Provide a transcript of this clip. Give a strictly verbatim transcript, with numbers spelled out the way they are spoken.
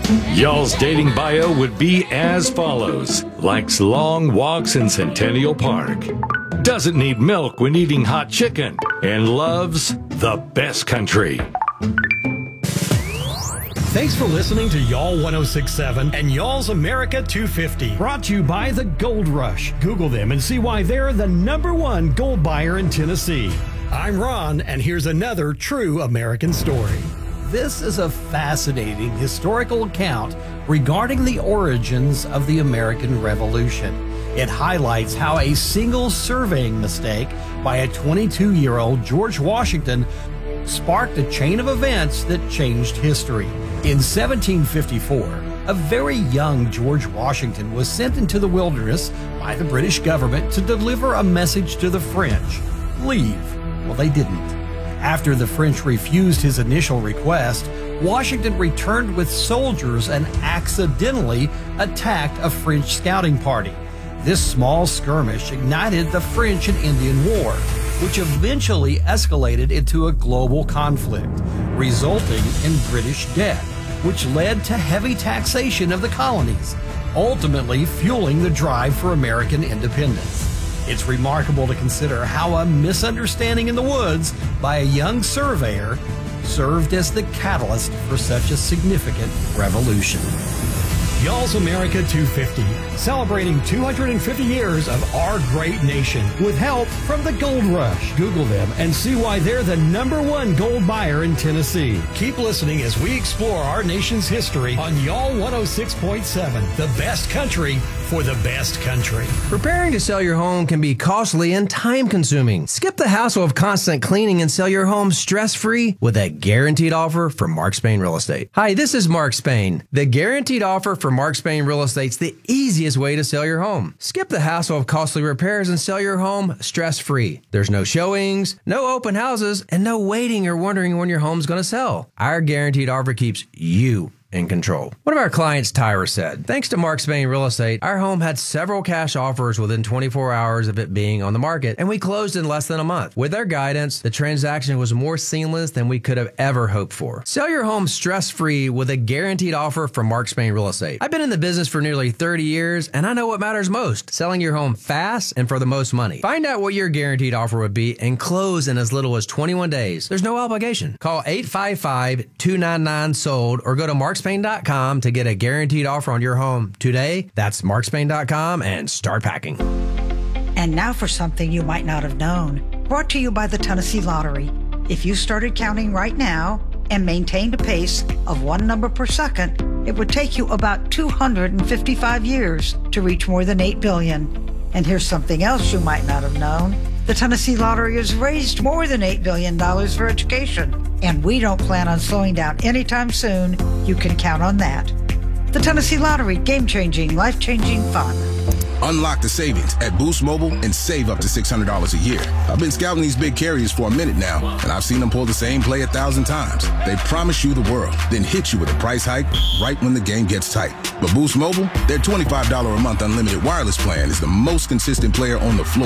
Y'all's dating bio would be as follows. Likes long walks in Centennial Park. Doesn't need milk when eating hot chicken. And loves the best country. Thanks for listening to Y'all one oh six point seven and Y'all's America two fifty. Brought to you by the Gold Rush. Google them and see why they're the number one gold buyer in Tennessee. I'm Ron, and here's another true American story. This is a fascinating historical account regarding the origins of the American Revolution. It highlights how a single surveying mistake by a twenty-two-year-old George Washington sparked a chain of events that changed history. In seventeen fifty-four, a very young George Washington was sent into the wilderness by the British government to deliver a message to the French. Leave. Well, they didn't. After the French refused his initial request, Washington returned with soldiers and accidentally attacked a French scouting party. This small skirmish ignited the French and Indian War, which eventually escalated into a global conflict, resulting in British debt, which led to heavy taxation of the colonies, ultimately fueling the drive for American independence. It's remarkable to consider how a misunderstanding in the woods by a young surveyor served as the catalyst for such a significant revolution. Y'all's America two fifty, celebrating two hundred fifty years of our great nation with help from the Gold Rush. Google them and see why they're the number one gold buyer in Tennessee. Keep listening as we explore our nation's history on Y'all one oh six point seven, the best country for the best country. Preparing to sell your home can be costly and time-consuming. Skip the hassle of constant cleaning and sell your home stress-free with a guaranteed offer from Mark Spain Real Estate. Hi, this is Mark Spain. The guaranteed offer from Mark Spain Real Estate's the easiest way to sell your home. Skip the hassle of costly repairs and sell your home stress-free. There's no showings, no open houses, and no waiting or wondering when your home's going to sell. Our guaranteed offer keeps you in control. One of our clients, Tyra, said, thanks to Mark Spain Real Estate, our home had several cash offers within twenty-four hours of it being on the market, and we closed in less than a month. With their guidance, the transaction was more seamless than we could have ever hoped for. Sell your home stress-free with a guaranteed offer from Mark Spain Real Estate. I've been in the business for nearly thirty years, and I know what matters most, selling your home fast and for the most money. Find out what your guaranteed offer would be and close in as little as twenty-one days. There's no obligation. Call eight five five, two nine nine, sold or go to mark spain dot com to get a guaranteed offer on your home today. That's mark spain dot com and start packing. And now for something you might not have known. Brought to you by the Tennessee Lottery. If you started counting right now and maintained a pace of one number per second, it would take you about two hundred fifty-five years to reach more than eight billion. And here's something else you might not have known. The Tennessee Lottery has raised more than eight billion dollars for education, and we don't plan on slowing down anytime soon. You can count on that. The Tennessee Lottery, game-changing, life-changing fun. Unlock the savings at Boost Mobile and save up to six hundred dollars a year. I've been scouting these big carriers for a minute now, and I've seen them pull the same play a thousand times. They promise you the world, then hit you with a price hike right when the game gets tight. But Boost Mobile, their twenty-five dollars a month unlimited wireless plan is the most consistent player on the floor.